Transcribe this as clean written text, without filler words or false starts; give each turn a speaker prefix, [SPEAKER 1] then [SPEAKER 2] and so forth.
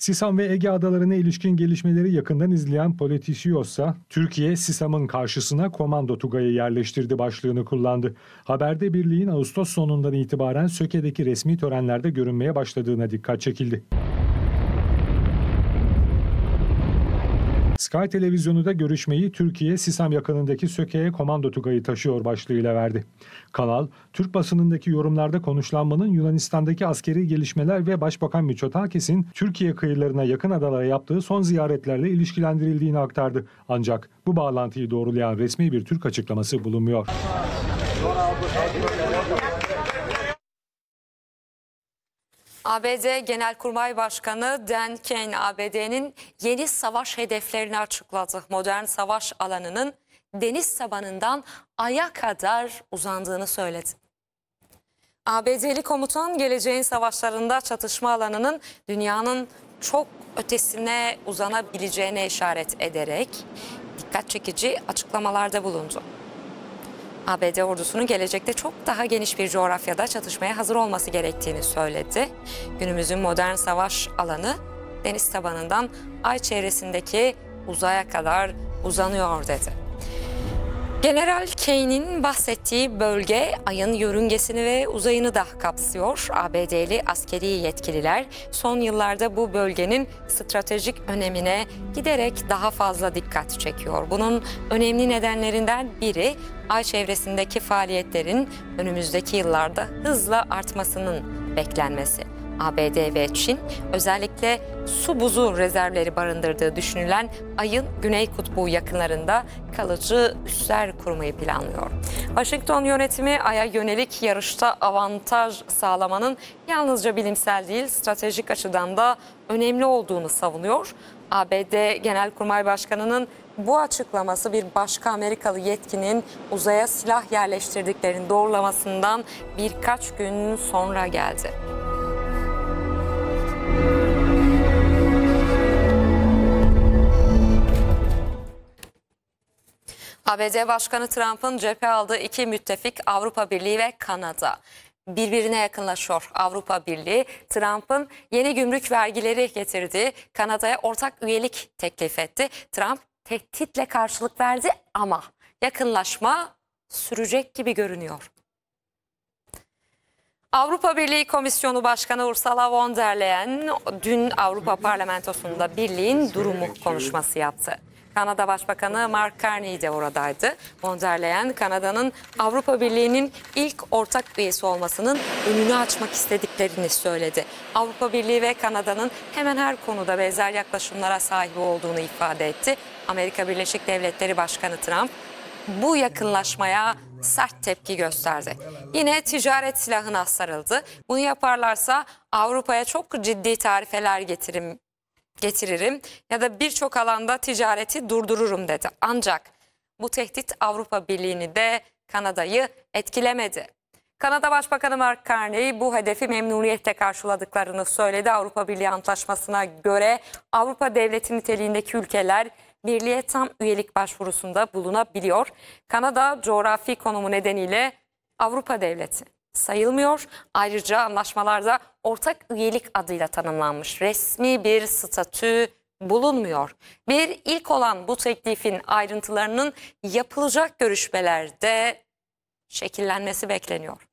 [SPEAKER 1] Sisam ve Ege adalarına ilişkin gelişmeleri yakından izleyen Politicios'a, Türkiye Sisam'ın karşısına Komando Tugay'ı yerleştirdi başlığını kullandı. Haberde birliğin Ağustos sonundan itibaren Söke'deki resmi törenlerde görünmeye başladığına dikkat çekildi. Sky televizyonu da görüşmeyi Türkiye Sisam yakınındaki Söke'ye Komando Tugay'ı taşıyor başlığıyla verdi. Kanal, Türk basınındaki yorumlarda konuşlanmanın Yunanistan'daki askeri gelişmeler ve Başbakan Mitsotakis'in Türkiye kıyılarına yakın adalara yaptığı son ziyaretlerle ilişkilendirildiğini aktardı. Ancak bu bağlantıyı doğrulayan resmi bir Türk açıklaması bulunmuyor.
[SPEAKER 2] ABD Genelkurmay Başkanı Dan Kane, ABD'nin yeni savaş hedeflerini açıkladı. Modern savaş alanının deniz tabanından aya kadar uzandığını söyledi. ABD'li komutan geleceğin savaşlarında çatışma alanının dünyanın çok ötesine uzanabileceğine işaret ederek dikkat çekici açıklamalarda bulundu. ABD ordusunun gelecekte çok daha geniş bir coğrafyada çatışmaya hazır olması gerektiğini söyledi. Günümüzün modern savaş alanı deniz tabanından ay çevresindeki uzaya kadar uzanıyor dedi. General Kane'in bahsettiği bölge ayın yörüngesini ve uzayını da kapsıyor. ABD'li askeri yetkililer son yıllarda bu bölgenin stratejik önemine giderek daha fazla dikkat çekiyor. Bunun önemli nedenlerinden biri ay çevresindeki faaliyetlerin önümüzdeki yıllarda hızla artmasının beklenmesi. ABD ve Çin özellikle su buzu rezervleri barındırdığı düşünülen ayın Güney Kutbu yakınlarında kalıcı üsler kurmayı planlıyor. Washington yönetimi aya yönelik yarışta avantaj sağlamanın yalnızca bilimsel değil, stratejik açıdan da önemli olduğunu savunuyor. ABD Genelkurmay Başkanı'nın bu açıklaması bir başka Amerikalı yetkinin uzaya silah yerleştirdiklerini doğrulamasından birkaç gün sonra geldi. ABD Başkanı Trump'ın cephe aldığı iki müttefik Avrupa Birliği ve Kanada birbirine yakınlaşıyor. Avrupa Birliği, Trump'ın yeni gümrük vergileri getirdiği Kanada'ya ortak üyelik teklif etti. Trump tehditle karşılık verdi ama yakınlaşma sürecek gibi görünüyor. Avrupa Birliği Komisyonu Başkanı Ursula von der Leyen dün Avrupa Parlamentosu'nda birliğin durumu konuşması yaptı. Kanada Başbakanı Mark Carney de oradaydı. Von der Leyen, Kanada'nın Avrupa Birliği'nin ilk ortak üyesi olmasının önünü açmak istediklerini söyledi. Avrupa Birliği ve Kanada'nın hemen her konuda benzer yaklaşımlara sahip olduğunu ifade etti. Amerika Birleşik Devletleri Başkanı Trump bu yakınlaşmaya sert tepki gösterdi. Yine ticaret silahına sarıldı. Bunu yaparlarsa Avrupa'ya çok ciddi tarifeler getiririm ya da birçok alanda ticareti durdururum dedi. Ancak bu tehdit Avrupa Birliği'ni de Kanada'yı etkilemedi. Kanada Başbakanı Mark Carney bu hedefi memnuniyetle karşıladıklarını söyledi. Avrupa Birliği Antlaşması'na göre Avrupa devleti niteliğindeki ülkeler birliğe tam üyelik başvurusunda bulunabiliyor. Kanada coğrafi konumu nedeniyle Avrupa devleti sayılmıyor. Ayrıca anlaşmalarda ortak üyelik adıyla tanımlanmış resmi bir statü bulunmuyor. Bir ilk olan bu teklifin ayrıntılarının yapılacak görüşmelerde şekillenmesi bekleniyor.